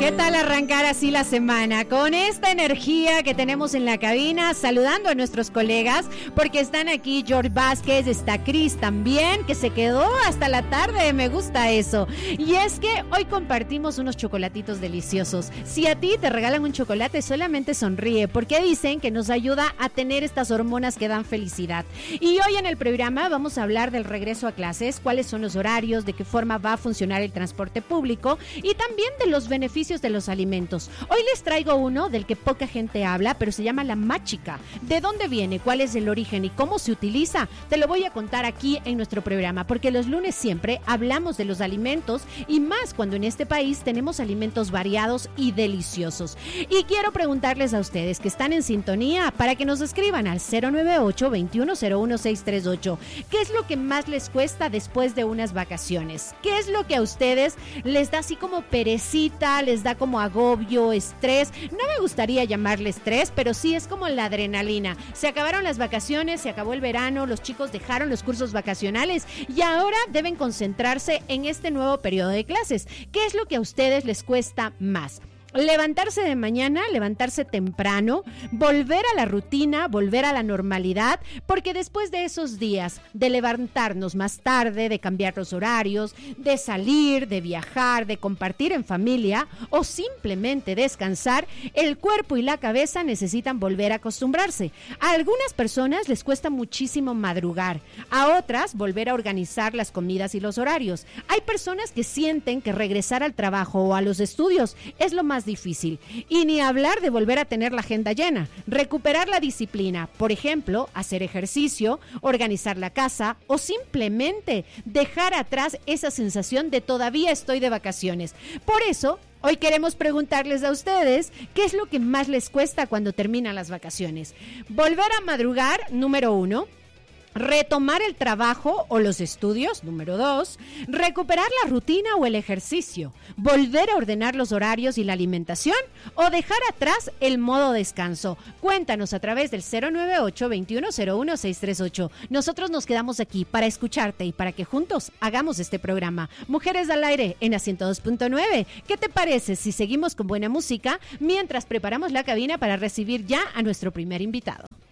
¿Qué tal arrancar así la semana? Con esta energía que tenemos en la cabina, saludando a nuestros colegas, porque están aquí George Vázquez, está Cris también, que se quedó hasta la tarde, me gusta eso. Y es que hoy compartimos unos chocolatitos deliciosos. Si a ti te regalan un chocolate, solamente sonríe, porque dicen que nos ayuda a tener estas hormonas que dan felicidad. Y hoy en el programa vamos a hablar del regreso a clases, cuáles son los horarios, de qué forma va a funcionar el transporte público y también de los beneficios de los alimentos. Hoy les traigo uno del que poca gente habla, pero se llama la machica. ¿De dónde viene? ¿Cuál es el origen? ¿Y cómo se utiliza? Te lo voy a contar aquí en nuestro programa, porque los lunes siempre hablamos de los alimentos y más cuando en este país tenemos alimentos variados y deliciosos. Y quiero preguntarles a ustedes que están en sintonía para que nos escriban al 098-2101-638. ¿Qué es lo que más les cuesta después de unas vacaciones? ¿Qué es lo que a ustedes les da así como perecita, les da como agobio, estrés? No me gustaría llamarle estrés, pero sí es como la adrenalina. Se acabaron las vacaciones, se acabó el verano, los chicos dejaron los cursos vacacionales y ahora deben concentrarse en este nuevo periodo de clases. ¿Qué es lo que a ustedes les cuesta más? Levantarse de mañana, levantarse temprano, volver a la rutina, volver a la normalidad, porque después de esos días de levantarnos más tarde, de cambiar los horarios, de salir, de viajar, de compartir en familia o simplemente descansar, el cuerpo y la cabeza necesitan volver a acostumbrarse. A algunas personas les cuesta muchísimo madrugar, a otras volver a organizar las comidas y los horarios. Hay personas que sienten que regresar al trabajo o a los estudios es lo más difícil. Y ni hablar de volver a tener la agenda llena. Recuperar la disciplina, por ejemplo, hacer ejercicio, organizar la casa o simplemente dejar atrás esa sensación de todavía estoy de vacaciones. Por eso, hoy queremos preguntarles a ustedes qué es lo que más les cuesta cuando terminan las vacaciones. Volver a madrugar, número 1. Retomar el trabajo o los estudios, número 2, recuperar la rutina o el ejercicio, volver a ordenar los horarios y la alimentación o dejar atrás el modo descanso. Cuéntanos a través del 098-2101-638. Nosotros nos quedamos aquí para escucharte y para que juntos hagamos este programa. Mujeres al aire en la 102.9. ¿Qué te parece si seguimos con buena música mientras preparamos la cabina para recibir ya a nuestro primer invitado?